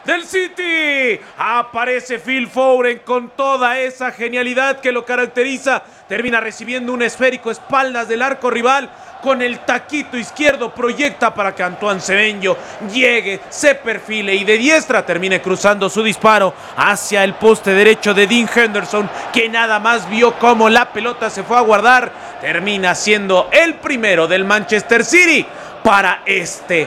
del City. Aparece Phil Foden con toda esa genialidad que lo caracteriza. Termina recibiendo un esférico espaldas del arco rival. Con el taquito izquierdo proyecta para que Antoine Semenyo llegue, se perfile y de diestra termine cruzando su disparo hacia el poste derecho de Dean Henderson, que nada más vio cómo la pelota se fue a guardar. Termina siendo el primero del Manchester City para este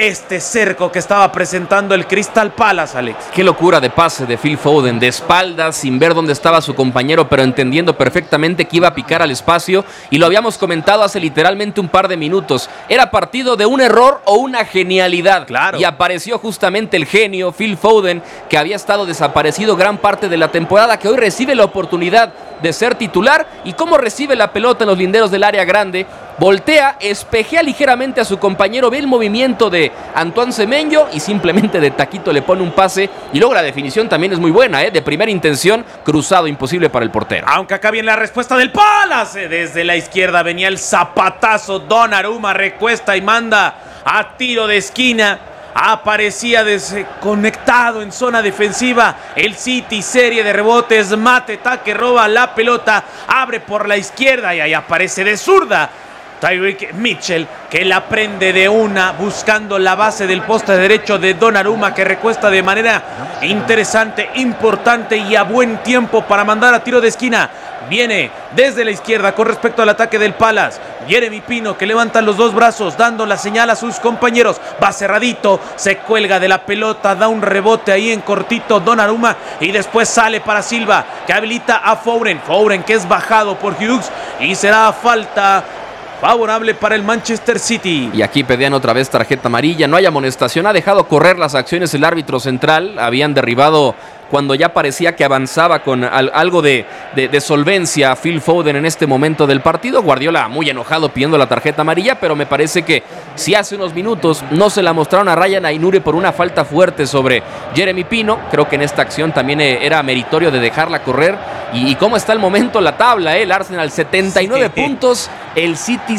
cerco que estaba presentando el Crystal Palace, Alex. Qué locura de pase de Phil Foden, de espaldas, sin ver dónde estaba su compañero, pero entendiendo perfectamente que iba a picar al espacio, y lo habíamos comentado hace literalmente un par de minutos. Era partido de un error o una genialidad. Claro. Y apareció justamente el genio Phil Foden, que había estado desaparecido gran parte de la temporada, que hoy recibe la oportunidad de ser titular. Y cómo recibe la pelota en los linderos del área grande, voltea, espejea ligeramente a su compañero, ve el movimiento de Antoine Semenyo y simplemente de taquito le pone un pase, y luego la definición también es muy buena, de primera intención, cruzado, imposible para el portero. Aunque acá viene la respuesta del Palace, desde la izquierda venía el zapatazo, Donnarumma recuesta y manda a tiro de esquina. Aparecía desconectado en zona defensiva el City, serie de rebotes, Mateta que roba la pelota, abre por la izquierda y ahí aparece de zurda Tyrick Mitchell, que la prende de una, buscando la base del poste derecho de Donnarumma, que recuesta de manera interesante, importante y a buen tiempo para mandar a tiro de esquina. Viene desde la izquierda con respecto al ataque del Palace. Jeremy Pino, que levanta los dos brazos dando la señal a sus compañeros. Va cerradito, se cuelga de la pelota, da un rebote ahí en cortito Donnarumma y después sale para Silva, que habilita a Foden. Foden, que es bajado por Hughes, y será falta favorable para el Manchester City. Y aquí pedían otra vez tarjeta amarilla. No hay amonestación, ha dejado correr las acciones el árbitro central. Habían derribado cuando ya parecía que avanzaba con algo de solvencia a Phil Foden en este momento del partido. Guardiola muy enojado pidiendo la tarjeta amarilla, pero me parece que si hace unos minutos no se la mostraron a Ryan Aït-Nouri por una falta fuerte sobre Jeremy Pino, creo que en esta acción también era meritorio de dejarla correr. Y cómo está el momento, la tabla, el Arsenal 79 puntos, el City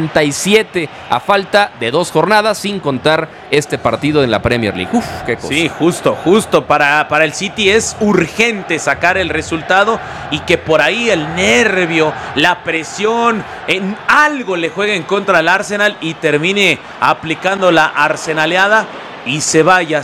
77, a falta de 2 jornadas, sin contar este partido en la Premier League. Uf, qué cosa. Sí, justo para el City es urgente sacar el resultado, y que por ahí el nervio, la presión, en algo le juegue en contra al Arsenal y termine aplicando la arsenaleada y se vaya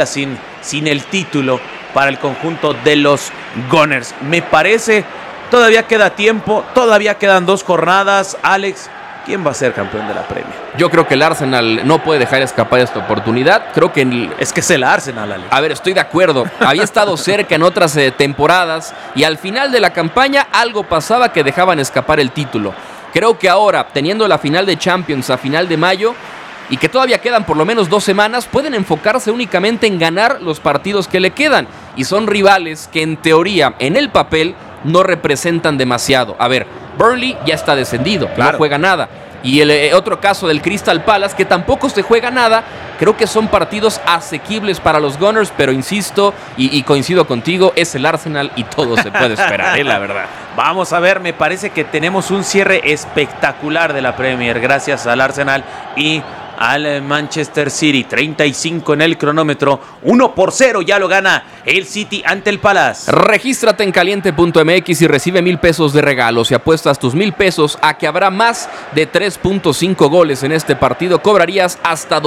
sin el título para el conjunto de los Gunners. Me parece, todavía queda tiempo, todavía quedan 2 jornadas. Alex, ¿quién va a ser campeón de la Premier? Yo creo que el Arsenal no puede dejar escapar esta oportunidad. Creo que es que es el Arsenal, Alex. A ver, estoy de acuerdo. Había estado cerca en otras temporadas, y al final de la campaña algo pasaba que dejaban escapar el título. Creo que ahora, teniendo la final de Champions a final de mayo, y que todavía quedan por lo menos 2 semanas, pueden enfocarse únicamente en ganar los partidos que le quedan. Y son rivales que en teoría, en el papel, no representan demasiado. A ver, Burnley ya está descendido, claro, no juega nada. Y el otro caso del Crystal Palace, que tampoco se juega nada. Creo que son partidos asequibles para los Gunners, pero insisto y coincido contigo, es el Arsenal y todo se puede esperar, la verdad. Vamos a ver, me parece que tenemos un cierre espectacular de la Premier, gracias al Arsenal y al Manchester City. 35 en el cronómetro, 1-0 ya lo gana el City ante el Palace. Regístrate en caliente.mx y recibe 1,000 pesos de regalo. Si apuestas tus 1,000 pesos a que habrá más de 3.5 goles en este partido, cobrarías hasta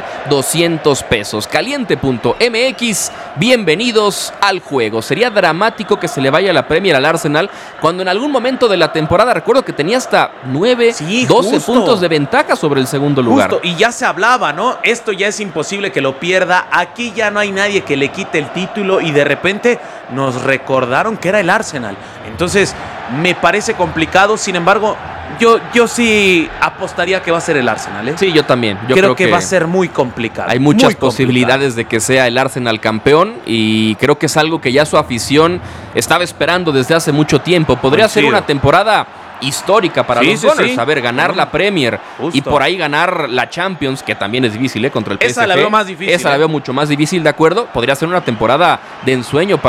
2,200 pesos. Caliente.mx, bienvenidos al juego. Sería dramático que se le vaya la Premier al Arsenal, cuando en algún momento de la temporada recuerdo que tenía hasta 9, 12 puntos de ventaja sobre el segundo lugar. Y ya se hablaba, ¿no? Esto ya es imposible que lo pierda. Aquí ya no hay nadie que le quite el título, y de repente nos recordaron que era el Arsenal. Entonces, me parece complicado. Sin embargo, yo sí apostaría que va a ser el Arsenal, ¿eh? Sí, yo también. Yo creo que va a ser muy complicado. Hay muchas posibilidades de que sea el Arsenal campeón, y creo que es algo que ya su afición estaba esperando desde hace mucho tiempo. Podría ser una temporada histórica para los Gunners, a ver, ganar la Premier y por ahí ganar la Champions, que también es difícil, contra el PSG. Esa la veo más difícil. Esa la veo mucho más difícil, de acuerdo. Podría ser una temporada de ensueño para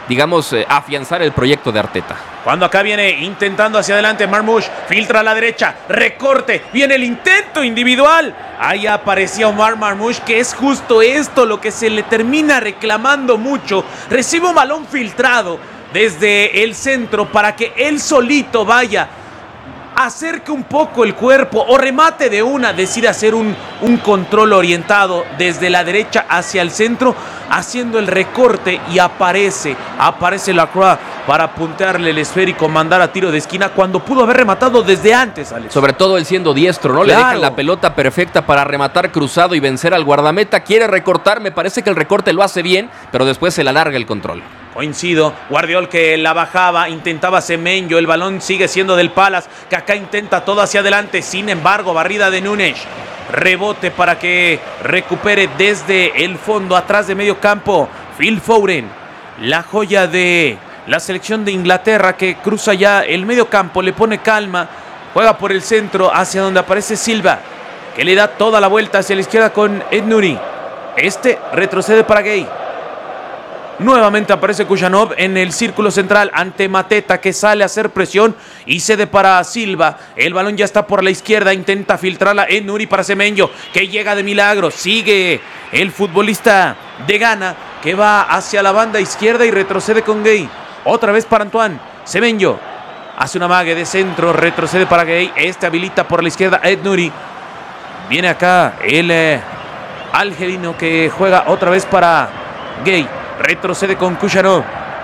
digamos, afianzar el proyecto de Arteta. Cuando acá viene intentando hacia adelante Marmoush, filtra a la derecha, recorte, viene el intento individual. Ahí aparecía Omar Marmoush, que es justo esto lo que se le termina reclamando mucho. Recibe un balón filtrado desde el centro para que él solito vaya, acerque un poco el cuerpo o remate de una, decide hacer un control orientado desde la derecha hacia el centro, haciendo el recorte y aparece Lacroix para puntearle el esférico, mandar a tiro de esquina cuando pudo haber rematado desde antes, Alex. Sobre todo él siendo diestro, ¿no? Claro. Le dejan la pelota perfecta para rematar cruzado y vencer al guardameta. Quiere recortar, me parece que el recorte lo hace bien, pero después se le alarga el control. Coincido, Guardiol que la bajaba, intentaba Semenyo, el balón sigue siendo del Palace, que acá intenta todo hacia adelante, sin embargo, barrida de Núñez, rebote para que recupere desde el fondo, atrás de medio campo, Phil Foden, la joya de la selección de Inglaterra que cruza ya el medio campo, le pone calma, juega por el centro hacia donde aparece Silva, que le da toda la vuelta hacia la izquierda con Ed-Nouri, retrocede para Gay. Nuevamente aparece Kujanov en el círculo central ante Mateta, que sale a hacer presión y cede para Silva. El balón ya está por la izquierda, intenta filtrarla Ed-Nouri para Semenyo, que llega de milagro. Sigue el futbolista de Ghana, que va hacia la banda izquierda y retrocede con Gay. Otra vez para Antoine. Semenyo hace una mague de centro, retrocede para Gay. Habilita por la izquierda Ed-Nouri. Viene acá el algerino que juega otra vez para Gay. Retrocede con Kujanov,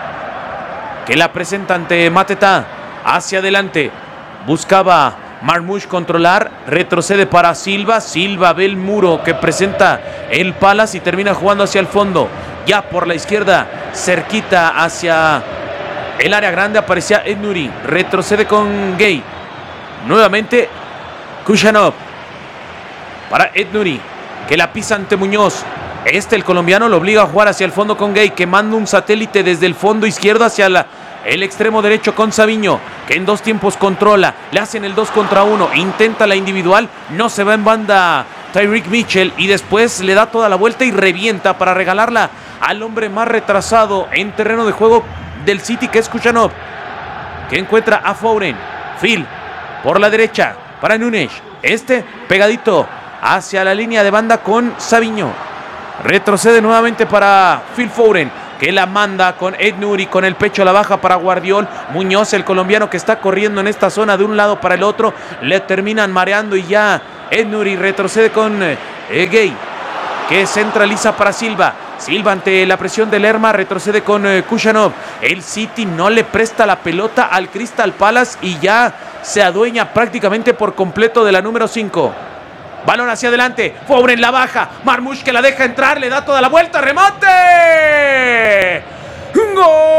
que la presenta ante Mateta. Hacia adelante buscaba Marmoush controlar, retrocede para Silva. Silva ve el muro que presenta el Palace y termina jugando hacia el fondo. Ya por la izquierda, cerquita hacia el área grande, aparecía Ed-Nouri. Retrocede con Gay. Nuevamente Kujanov para Ed-Nouri, que la pisa ante Muñoz. El colombiano lo obliga a jugar hacia el fondo con Gay, que manda un satélite desde el fondo izquierdo hacia el extremo derecho con Savinho, que en dos tiempos controla, le hacen el 2 contra 1, intenta la individual, no se va en banda Tyreek Mitchell y después le da toda la vuelta y revienta para regalarla al hombre más retrasado en terreno de juego del City, que es Kujanov, que encuentra a Foden. Phil por la derecha para Núñez, pegadito hacia la línea de banda con Savinho. Retrocede nuevamente para Phil Foden, que la manda con Ed-Nouri, con el pecho a la baja para Guardiol. Muñoz, el colombiano que está corriendo en esta zona de un lado para el otro, le terminan mareando y ya Ed-Nouri retrocede con Gay, que centraliza para Silva. Silva ante la presión de Lerma, retrocede con Kujanov. El City no le presta la pelota al Crystal Palace y ya se adueña prácticamente por completo de la número 5. Balón hacia adelante, Foden la baja, Marmoush que la deja entrar, le da toda la vuelta, ¡remate!